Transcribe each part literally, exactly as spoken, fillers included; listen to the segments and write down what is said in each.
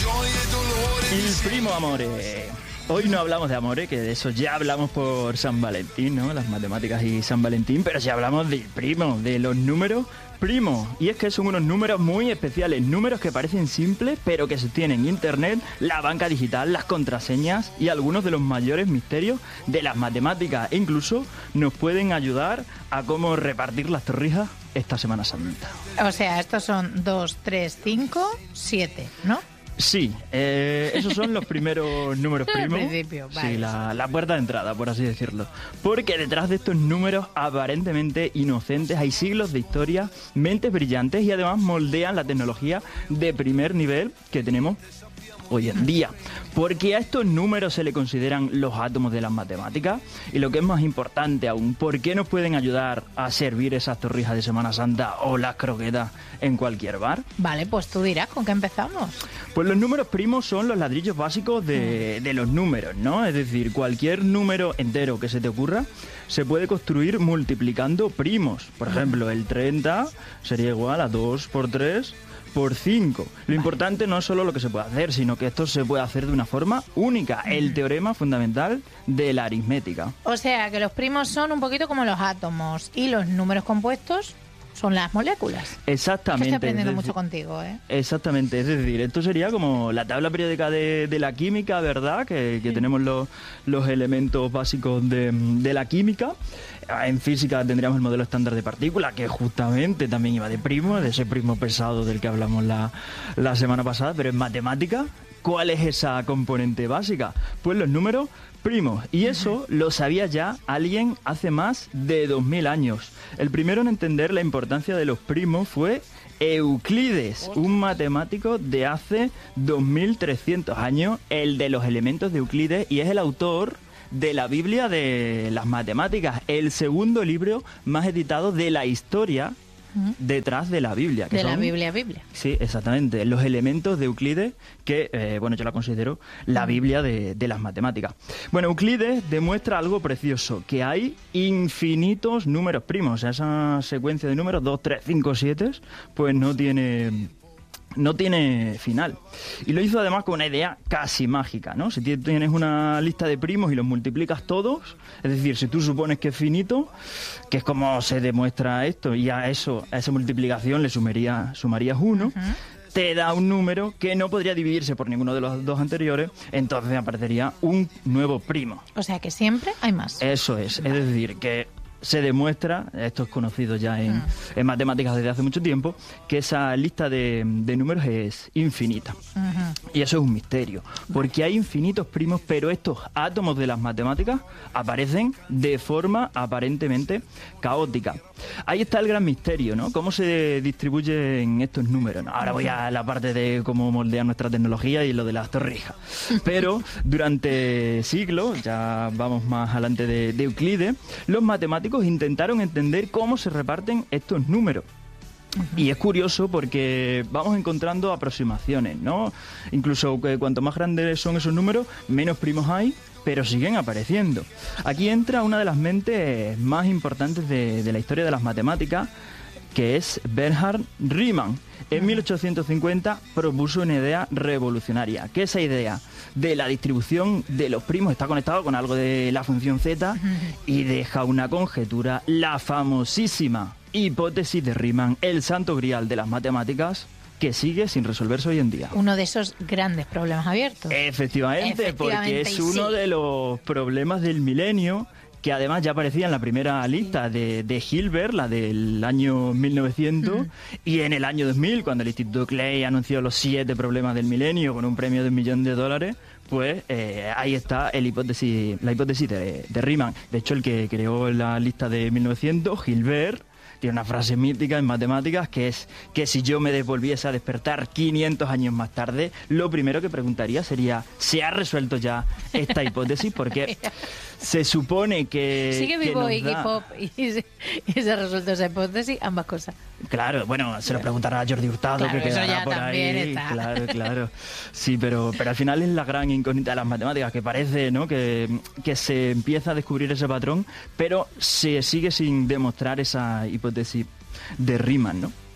Il primo amore. Hoy no hablamos de amores, que de eso ya hablamos por San Valentín, ¿no? Las matemáticas y San Valentín, pero ya hablamos del primo, de los números primos. Y es que son unos números muy especiales, números que parecen simples, pero que sostienen Internet, la banca digital, las contraseñas y algunos de los mayores misterios de las matemáticas. E incluso nos pueden ayudar a cómo repartir las torrijas esta Semana Santa. O sea, estos son dos, tres, cinco, siete, ¿no? Sí, eh, esos son los primeros números primos. Al principio, vale. Sí, la, la puerta de entrada, por así decirlo. Porque detrás de estos números aparentemente inocentes hay siglos de historia, mentes brillantes y además moldean la tecnología de primer nivel que tenemos hoy en día. Porque a estos números se le consideran los átomos de las matemáticas y lo que es más importante aún, ¿por qué nos pueden ayudar a servir esas torrijas de Semana Santa o las croquetas en cualquier bar? Vale, pues tú dirás, ¿con qué empezamos? Pues los números primos son los ladrillos básicos de, de los números, ¿no? Es decir, cualquier número entero que se te ocurra se puede construir multiplicando primos. Por ejemplo, el treinta sería igual a dos por tres por cinco. Lo importante no es solo lo que se puede hacer, sino que esto se puede hacer de una forma única. El teorema fundamental de la aritmética. O sea, que los primos son un poquito como los átomos y los números compuestos son las moléculas. Exactamente. Estoy aprendiendo es mucho decir, contigo, ¿eh? Exactamente, es decir, esto sería como la tabla periódica de, de la química, ¿verdad? Que, que sí. Tenemos los, los elementos básicos de, de la química. En física tendríamos el modelo estándar de partículas, que justamente también iba de primo, de ese primo pesado del que hablamos la, la semana pasada, pero en matemática, ¿cuál es esa componente básica? Pues los números primos. Y eso lo sabía ya alguien hace más de dos mil años. El primero en entender la importancia de los primos fue Euclides, un matemático de hace dos mil trescientos años, el de los elementos de Euclides, y es el autor de la Biblia de las matemáticas, el segundo libro más editado de la historia detrás de la Biblia. Que de son, la Biblia, Biblia. Sí, exactamente. Los elementos de Euclides, que, eh, bueno, yo la considero la Biblia de, de las matemáticas. Bueno, Euclides demuestra algo precioso, que hay infinitos números primos. O sea, esa secuencia de números, dos, tres, cinco, siete, pues no tiene... no tiene final. Y lo hizo además con una idea casi mágica, ¿no? Si tienes una lista de primos y los multiplicas todos, es decir, si tú supones que es finito, que es como se demuestra esto, y a eso, a esa multiplicación le sumaría, sumarías uno, uh-huh. te da un número que no podría dividirse por ninguno de los dos anteriores, entonces aparecería un nuevo primo. O sea que siempre hay más. Eso es, vale. Es decir, que se demuestra, esto es conocido ya en, mm. en matemáticas desde hace mucho tiempo, que esa lista de, de números es infinita. Uh-huh. Y eso es un misterio, porque hay infinitos primos, pero estos átomos de las matemáticas aparecen de forma aparentemente caótica. Ahí está el gran misterio, ¿no? ¿Cómo se distribuyen estos números? ¿No? Ahora voy a la parte de cómo moldear nuestra tecnología y lo de las torrijas. Pero durante siglos, ya vamos más adelante de, de Euclides, los matemáticos intentaron entender cómo se reparten estos números. Uh-huh. Y es curioso porque vamos encontrando aproximaciones, ¿no? Incluso que cuanto más grandes son esos números, menos primos hay, pero siguen apareciendo. Aquí entra una de las mentes más importantes de, de la historia de las matemáticas, que es Bernhard Riemann. En mil ochocientos cincuenta propuso una idea revolucionaria, que esa idea de la distribución de los primos está conectado con algo de la función Z y deja una conjetura, la famosísima hipótesis de Riemann, el santo grial de las matemáticas, que sigue sin resolverse hoy en día. Uno de esos grandes problemas abiertos. Efectivamente, Efectivamente porque es uno sí. de los problemas del milenio, que además ya aparecía en la primera lista de, de Hilbert, la del año mil novecientos, mm. y en el año dos mil, cuando el Instituto Clay anunció los siete problemas del milenio con un premio de un millón de dólares, pues eh, ahí está el hipótesis, la hipótesis de, de Riemann. De hecho, el que creó la lista de mil novecientos, Hilbert, tiene una frase mítica en matemáticas que es que si yo me devolviese a despertar quinientos años más tarde, lo primero que preguntaría sería, ¿se ha resuelto ya esta hipótesis? Porque se supone que... Sigue vivo que Iggy da... Pop y se, y se ha resuelto esa hipótesis, ambas cosas. Claro, bueno, se lo preguntará a Jordi Hurtado, claro, que quedará eso ya por también ahí. Está. Claro, claro. Sí, pero, pero al final es la gran incógnita de las matemáticas, que parece, ¿no?, que, que se empieza a descubrir ese patrón, pero se sigue sin demostrar esa hipótesis de Riemann, ¿no?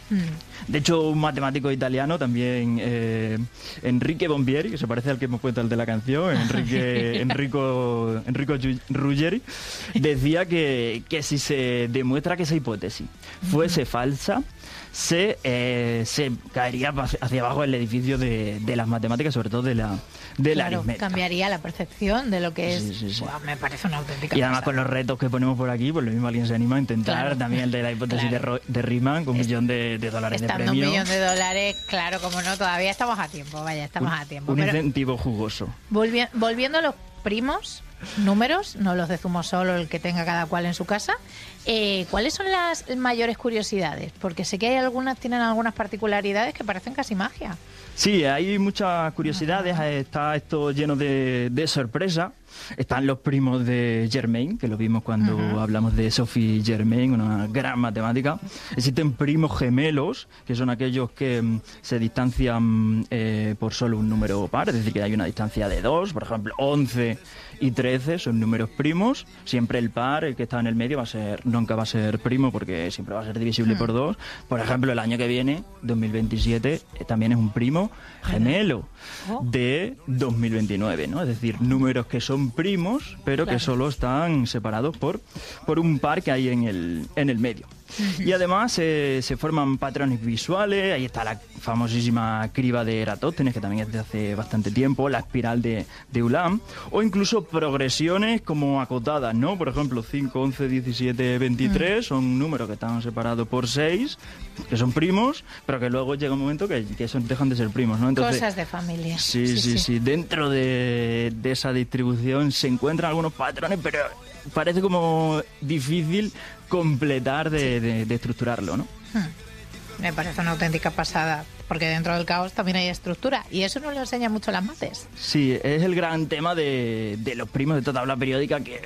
Mm. De hecho, un matemático italiano también, eh, Enrique Bombieri, que se parece al que hemos puesto el de la canción, Enrique, Enrico, Enrico Ruggeri, decía que, que si se demuestra que esa hipótesis fuese falsa, se, eh, se caería hacia abajo el edificio de, de las matemáticas, sobre todo de la, de la Claro, aritmética. cambiaría la percepción de lo que es. Sí, sí, sí. Buah, me parece una auténtica Y además pasada. con los retos que ponemos por aquí, pues lo mismo alguien se anima a intentar. Claro. También el de la hipótesis Claro. de, Ro- de Riemann con un Es- millón de, de dólares de Estando un premio. millón de dólares, claro, como no, todavía estamos a tiempo, vaya, estamos un, a tiempo. un Pero incentivo jugoso. volvi- volviendo a los primos, números, no los de zumo solo, el que tenga cada cual en su casa, eh, ¿cuáles son las mayores curiosidades? Porque sé que hay algunas, tienen algunas particularidades que parecen casi magia. Sí, hay muchas curiosidades, está esto lleno de, de sorpresa. Están los primos de Germain, que lo vimos cuando Ujú. hablamos de Sophie Germain, una gran matemática. Existen primos gemelos, que son aquellos que mm, se distancian eh, por solo un número par, es decir, que hay una distancia de dos, por ejemplo, once y trece son números primos. Siempre el par, el que está en el medio, va a ser nunca va a ser primo porque siempre va a ser divisible Mm. por dos. Por ejemplo, el año que viene, dos mil veintisiete, eh, también es un primo gemelo Oh. de dos mil veintinueve, ¿no? Es decir, números que son primos, pero Claro. que solo están separados por, por un par que hay en el, en el medio. Y además eh, se forman patrones visuales, ahí está la famosísima criba de Eratóstenes, que también es de hace bastante tiempo, la espiral de, de Ulam, o incluso progresiones como acotadas, ¿no? Por ejemplo, cinco, once, diecisiete, veintitrés son números que están separados por seis, que son primos, pero que luego llega un momento que, que son, dejan de ser primos, ¿no? Entonces, Cosas de familia. Sí, sí, sí, Dentro de, de esa distribución se encuentran algunos patrones, pero parece como difícil completar de, de- de estructurarlo, ¿no? Hmm. Me parece una auténtica pasada, porque dentro del caos también hay estructura, y eso nos lo enseña mucho las mates. Sí, es el gran tema de, de los primos de esta tabla periódica que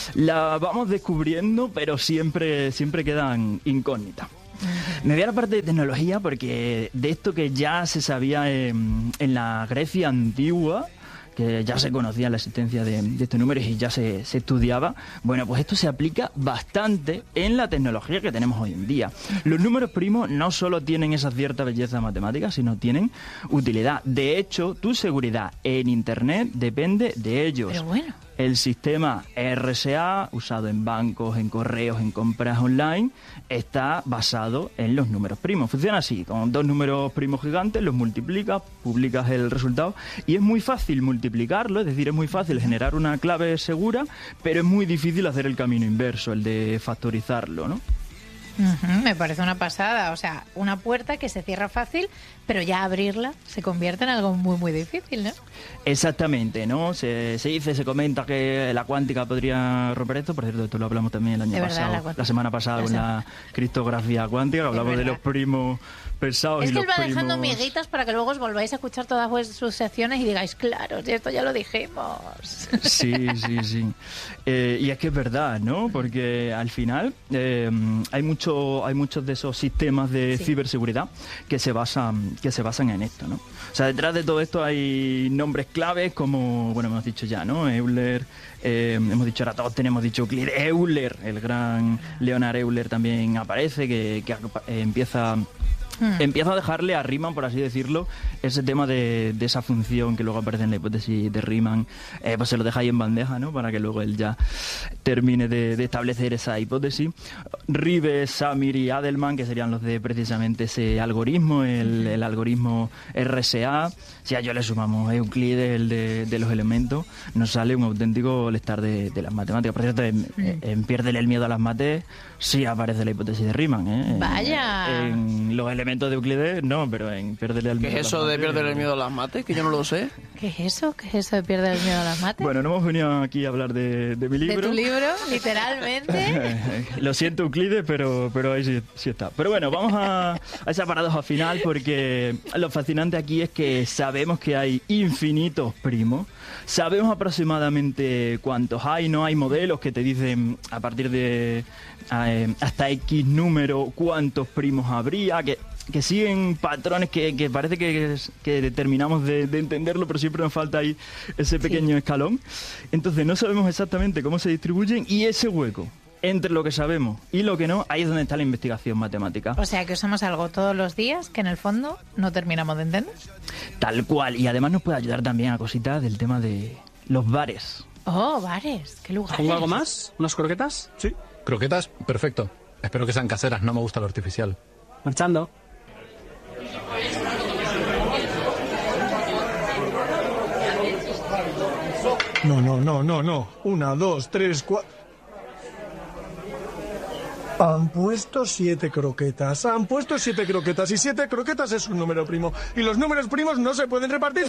la vamos descubriendo, pero siempre, siempre quedan incógnitas. Me voy a la parte de tecnología porque de esto que ya se sabía en, en la Grecia antigua, que ya se conocía la existencia de, de estos números y ya se, se estudiaba, bueno, pues esto se aplica bastante en la tecnología que tenemos hoy en día. Los números primos no solo tienen esa cierta belleza matemática, sino tienen utilidad. De hecho, tu seguridad en Internet depende de ellos. Pero bueno. El sistema R S A, usado en bancos, en correos, en compras online, está basado en los números primos. Funciona así, con dos números primos gigantes, los multiplicas, publicas el resultado y es muy fácil multiplicarlo, es decir, es muy fácil generar una clave segura, pero es muy difícil hacer el camino inverso, el de factorizarlo, ¿no? Ujú, me parece una pasada, o sea, una puerta que se cierra fácil, pero ya abrirla se convierte en algo muy, muy difícil, ¿no? Exactamente, ¿no? Se, se dice, se comenta que la cuántica podría romper esto. Por cierto, esto lo hablamos también el año De verdad, pasado, la la, cuántica. semana pasada La con semana. la criptografía cuántica, que hablamos de verdad. los primos pesados Es y que los él va dejando primos... miguitas para que luego os volváis a escuchar todas vues- sus secciones y digáis, claro, si esto ya lo dijimos. Sí, sí, sí. Eh, y es que es verdad, ¿no? Porque al final eh, hay mucho, hay muchos de esos sistemas de Sí. ciberseguridad que se basan, que se basan en esto, ¿no? O sea, detrás de todo esto hay nombres claves como, bueno, hemos dicho ya, ¿no? Euler, eh, hemos dicho Eratóstenes, hemos dicho Euclides, Euler, el gran Leonard Euler también aparece, que, que eh, empieza... Hmm. Empieza a dejarle a Riemann, por así decirlo, ese tema de, de esa función que luego aparece en la hipótesis de Riemann, eh, pues se lo deja ahí en bandeja, ¿no? Para que luego él ya termine de, de establecer esa hipótesis. Rives, Samir y Adelman, que serían los de precisamente ese algoritmo, el, el algoritmo R S A. Si a ello le sumamos Euclides, el de, de los elementos, nos sale un auténtico lector de, de las matemáticas. Por cierto, en, en Piérdele el miedo a las mates sí aparece la hipótesis de Riemann, ¿eh? En- Vaya. En los elementos de Euclides, no, pero en Piérdele el ¿Qué miedo es a las eso de mates, perder el miedo a las mates? Que yo no lo sé. ¿Qué es eso? ¿Qué es eso de pierde el miedo a las mates? Bueno, no hemos venido aquí a hablar de, de mi de libro. tu libro, literalmente. Lo siento, Euclides, pero, pero ahí sí, sí está. Pero bueno, vamos a, a esa paradoja final porque lo fascinante aquí es que sabemos que hay infinitos primos. Sabemos aproximadamente cuántos hay, no hay modelos que te dicen a partir de eh, hasta X número cuántos primos habría, que, que siguen patrones que, que parece que, que terminamos de, de entenderlo, pero siempre nos falta ahí ese pequeño escalón. Entonces no sabemos exactamente cómo se distribuyen y ese hueco entre lo que sabemos y lo que no, ahí es donde está la investigación matemática. O sea, que usamos algo todos los días que en el fondo no terminamos de entender. Tal cual. Y además nos puede ayudar también a cositas del tema de los bares. Oh, bares. ¿Qué lugares? ¿Pongo algo más? ¿Unas croquetas? Sí, croquetas, perfecto. Espero que sean caseras, no me gusta lo artificial. Marchando. No, no, no, no, no. Una, dos, tres, cuatro... Han puesto siete croquetas. Han puesto siete croquetas. Y siete croquetas es un número primo. Y los números primos no se pueden repartir.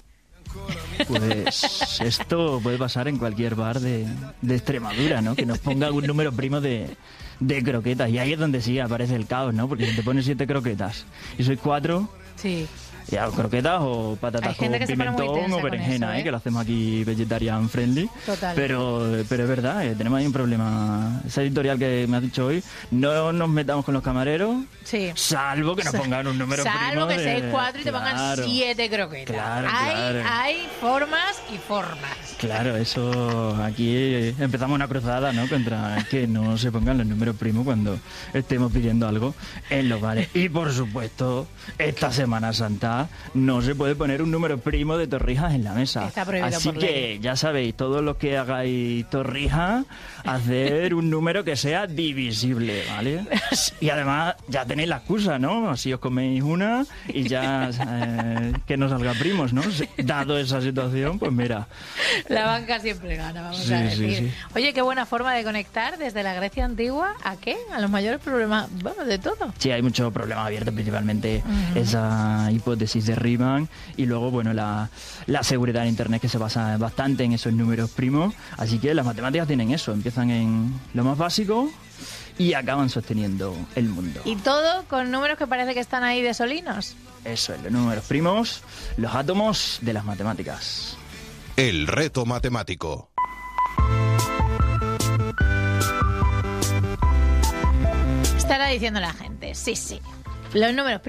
Pues esto puede pasar en cualquier bar de, de Extremadura, ¿no? Que nos ponga algún número primo de, de croquetas. Y ahí es donde sí aparece el caos, ¿no? Porque si te pones siete croquetas y sois cuatro... Sí. Ya, croquetas o patatas con pimentón o berenjena, eso, ¿eh? ¿eh? Que lo hacemos aquí vegetarian friendly. Total. Pero, pero es verdad, eh, tenemos ahí un problema. Esa editorial que me has dicho hoy, no nos metamos con los camareros, sí. salvo que nos pongan un número salvo primo. Salvo que de... seis cuatro y te claro, pongan siete croquetas. Claro, hay, claro. hay formas y formas. Claro, eso aquí empezamos una cruzada, ¿no? Contra que no se pongan los números primos cuando estemos pidiendo algo en los bares. Y por supuesto, esta Semana Santa no se puede poner un número primo de torrijas en la mesa. Está prohibido Así por que ley. ya sabéis, todos los que hagáis torrijas, hacer un número que sea divisible, ¿vale? Y además ya tenéis la excusa, ¿no? Si os coméis una y ya eh, que no salga primos, ¿no? Dado esa situación, pues mira. La banca siempre gana, vamos Sí, a decir. sí, sí. Oye, qué buena forma de conectar desde la Grecia antigua a qué? A los mayores problemas, bueno, de todo. Sí, hay muchos problemas abiertos, principalmente Uh-huh. esa hipótesis de Riemann y luego, bueno, la, la seguridad en Internet, que se basa bastante en esos números primos. Así que las matemáticas tienen eso, empiezan en lo más básico y acaban sosteniendo el mundo. Y todo con números que parece que están ahí de solinos. Eso es, los números primos, los átomos de las matemáticas. El reto matemático. Estará diciendo la gente, sí, sí, los números